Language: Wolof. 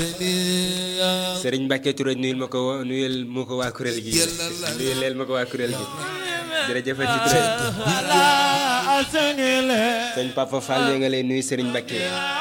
Serigne Mbacke Touré nuyul ma ko waa kuréel gi nuyul leen ma ko waa kuréel gi jërëjëfati Touré sëñ Papa Fall nga lay nuyu Serigne Mbacke